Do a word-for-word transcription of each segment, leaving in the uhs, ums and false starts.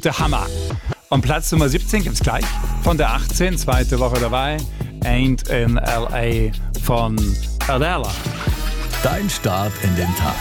absolute Hammer. Und Platz Nummer siebzehn gibt's gleich. Von der achtzehn, zweite Woche dabei. Ain't in L A von Adele. Dein Start in den Tag.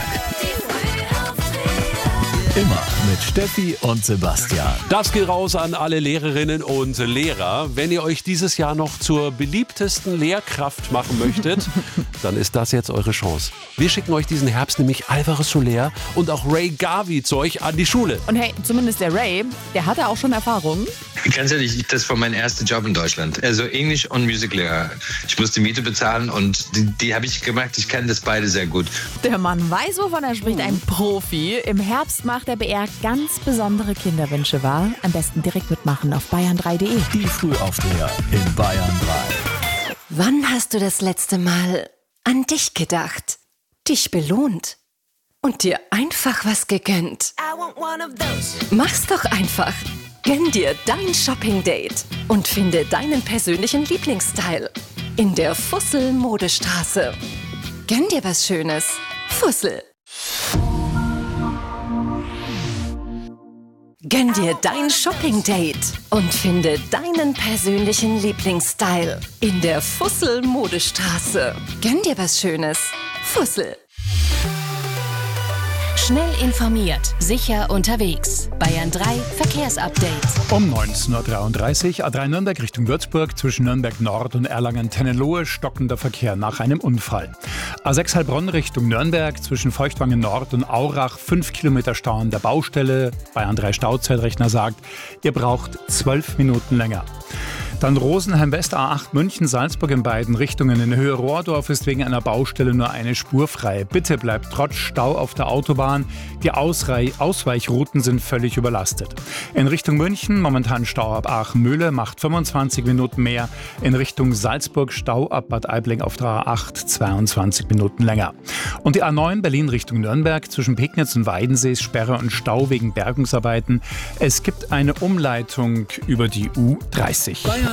Immer mit Steffi und Sebastian. Das geht raus an alle Lehrerinnen und Lehrer. Wenn ihr euch dieses Jahr noch zur beliebtesten Lehrkraft machen möchtet, dann ist das jetzt eure Chance. Wir schicken euch diesen Herbst nämlich Alvarez Soler und auch Ray Garvey zu euch an die Schule. Und hey, zumindest der Ray, der hatte auch schon Erfahrung. Ganz ehrlich, das war mein erster Job in Deutschland. Also Englisch- und Musiklehrer. Ich musste Miete bezahlen und die, die habe ich gemacht. Ich kann das beide sehr gut. Der Mann weiß, wovon er spricht, ein Profi. Im Herbst macht der B R ganz besondere Kinderwünsche wahr. Am besten direkt mitmachen auf bayern drei punkt de. Die Frühaufsteher in Bayern drei. Wann hast du das letzte Mal an dich gedacht, dich belohnt und dir einfach was gegönnt? Mach's doch einfach. Gönn dir dein Shopping-Date und finde deinen persönlichen Lieblingsstyle in der Fussel-Modestraße. Gönn dir was Schönes. Fussel. Gönn dir dein Shopping-Date und finde deinen persönlichen Lieblingsstyle in der Fussel-Modestraße. Gönn dir was Schönes. Fussel. Schnell informiert, sicher unterwegs. Bayern drei Verkehrsupdate. Um neunzehn Uhr dreiunddreißig, A drei Nürnberg Richtung Würzburg, zwischen Nürnberg Nord und Erlangen-Tennenlohe stockender Verkehr nach einem Unfall. A sechs Heilbronn Richtung Nürnberg, zwischen Feuchtwangen Nord und Aurach, fünf Kilometer Stau an der Baustelle. Bayern drei Stauzeitrechner sagt, ihr braucht zwölf Minuten länger. Dann Rosenheim West, A acht München, Salzburg in beiden Richtungen. In Höhe Rohrdorf ist wegen einer Baustelle nur eine Spur frei. Bitte bleibt trotz Stau auf der Autobahn. Die Ausrei- Ausweichrouten sind völlig überlastet. In Richtung München momentan Stau ab Aachen-Mühle, macht fünfundzwanzig Minuten mehr. In Richtung Salzburg Stau ab Bad Aibling auf der A acht, zweiundzwanzig Minuten länger. Und die A neun Berlin Richtung Nürnberg, zwischen Pegnitz und Weidensee Sperre und Stau wegen Bergungsarbeiten. Es gibt eine Umleitung über die U dreißig.